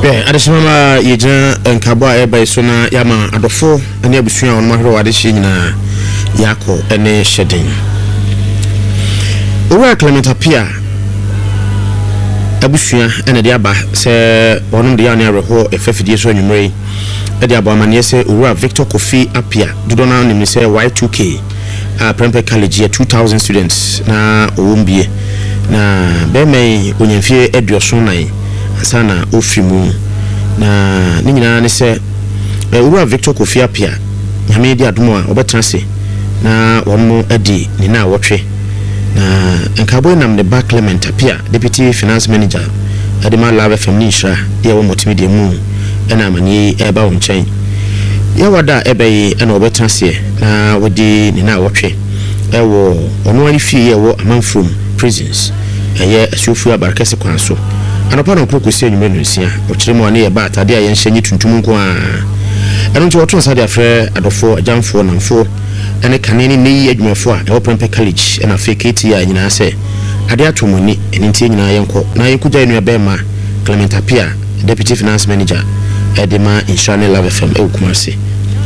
Adesima yejina nkabo eba so na yama adofo ene abusua on mahro adehye nyina yako ene hyeden Owura Clement Apia abusua ene de aba se onum de ya na reho efafidie so anwumre e de aba amane se Owura Victor Kofi Apia dodo na nim se Y2K Prempeh College 2000 students na owombie na bemei onyamfie eduoso nan asana ofimu na ni nyina ne se Owura Victor Kofi Apia nyame di adomo a obetranse na wonmo adi ni na wotwe na nkabo nam ne ba Clement Apia deputy finance manager Adema Love FM Nishra ye wo multimedia mu na amani eba wo nchen ya wada ebe na obetranse na wodi ni na wotwe ewo ono ani fie ye wo amanfrom prisons eye asufu abarkese kwanso anopa no krokosi anwuma nsia okiremu ane ye ba atade a ye nhyenyi tuntum nko a eno nti woto sade afre adofo ajanfo namfo ene kaneni ne adwumafo a ewo Prempeh College ena feketi ya nyina se ade atomoni ene ntie nyina yenko na yekuja enu abema Clement Apia deputy finance manager Adema Love FM Kumasi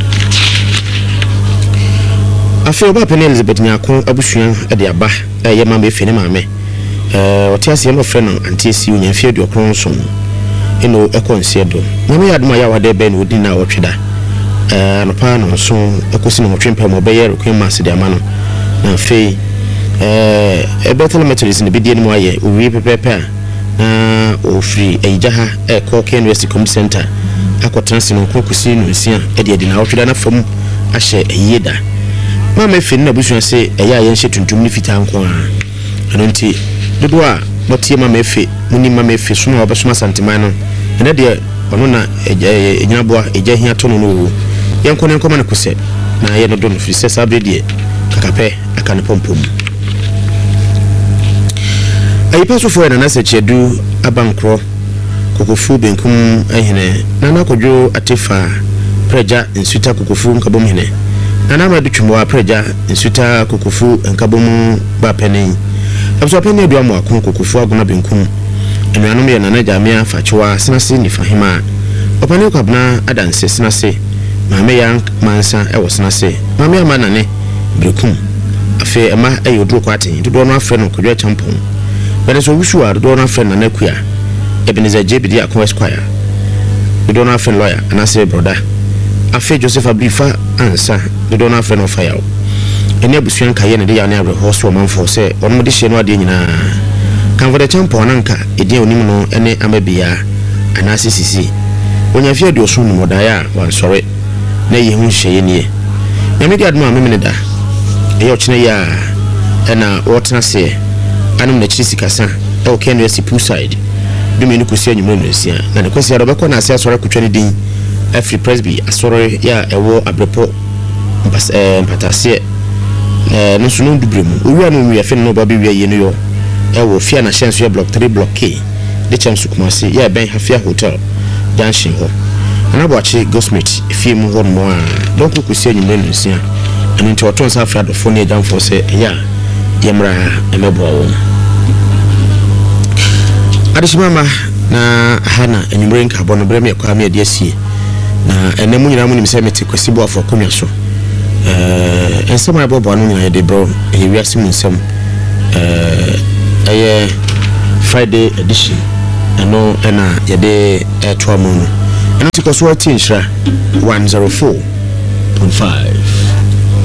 afi oba Penny Elizabeth Nyako abusua ade aba ye mama efene mame otiase no frɛ no antisi unyamfie de okronso eno ekonse do nyame yadoma ya wade be no odi na otweda no pa no so ekosi no twempa mo be ye requirements de ama no na fe betel metals ne bidie no aye owi pepepe na ofri ejaha Cork University Com Center akotranse no kokusi no nsia de na otweda na fam ahye eyeda mama efini na busua se eya ye nhye tuntum ni fita nko a anonti dodo a botie mama efe muni mama efe so na obesoma santiman no ene de ono na enyabo a eja hia to no no yenko ne nkoma ne kose na ye no do no fi se sabre de kakape aka ne pompom ayipa so fo na se chedu abankro kokofu benkum ehene na na kodwo atefa preja nsuta kokofu nkabom hene na na ma dutwimo preja nsuta kokofu nkabom ba penen abso penen edu amu akon kokofu aguna benkum enuanom ye na jamia fachewa sinase ni fahima opane kwabna adanse sinase mame yang mansa ewo sinase mame amanane brekum afi ema eyodro kwaten dodo no afre no kodwa champon bene so wusu a dodo no afre na nakua Ebenezer JBD akon Esquire dodo no afre lawyer anase brother afi Joseph Abrifa ansa dodo no afre no fire ene abusuan kaye ne de ya na abrehɔ so manfo se ɔno de hye no ade nyina kan for the champion nanka edin onim no ene amabia anase sisi onyafia de osu no modaya wansɔre na ye hu hye nie na media admo amemene da eyo kyene ya ena wotena se anum na kyisi kasa o Ken University poolside dumi no kusi anyume no nsia na ne kwasi arobekɔ na ase asɔre kutwa ne din Afri Presby asɔre ya ewo abrepo mpatase no so no dubremu owia no wi afi no ba be wi ye no yo ewo fia na hyenso ya block 3 block K de chamsu Kumasi ya ben Hafia Hotel junction ho anabo achi Goldsmith fie mu ho no a don ko kusi anyume no nsia ani nti oton sa afra do fo ne jamfo se ya yemra emebo wo adishimama na hana anyumre nka bono breme kwa me de asie na ene mu nyina mu nim se meti kwasi bo afọ konwa so ensema abobo anu nyina de bro e wiase mu nsem aye Friday edition eno ena yede to amu no eno tikoso 104.5